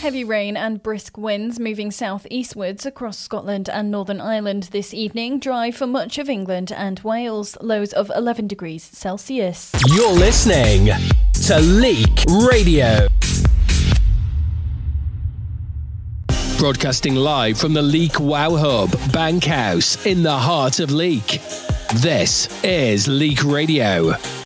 Heavy rain and brisk winds moving south-eastwards across Scotland and Northern Ireland this evening. Dry for much of England and Wales. Lows of 11 degrees Celsius. You're listening to Leek Radio. Broadcasting live from the Leek Wow Hub, Bankhouse, in the heart of Leek. This is Leek Radio.